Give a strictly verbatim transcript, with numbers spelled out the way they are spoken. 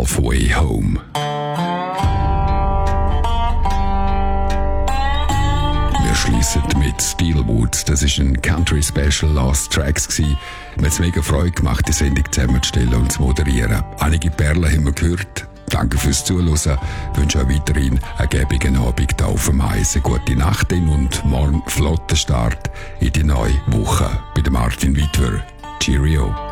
Halfway Home. Wir schliessen mit Steelwood. Das war ein Country Special Last Tracks. Mir hat es mega Freude gemacht, die Sendung zusammenzustellen und zu moderieren. Einige Perlen haben wir gehört. Danke fürs Zuhören. Ich wünsche euch weiterhin einen gäbigen Abend hier auf dem Eis. Eine gute Nacht und morgen flotten Start in die neue Woche bei Martin Wittwer. Cheerio.